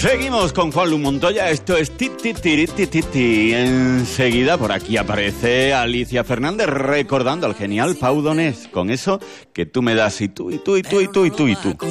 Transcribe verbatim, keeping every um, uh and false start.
Seguimos con Juanlu Montoya, esto es ti, ti, ti, ti, ti, ti. Enseguida por aquí aparece Alicia Fernández recordando al genial Pau Donés, con eso que tú me das y tú, y tú, y tú, y tú, y tú, y tú.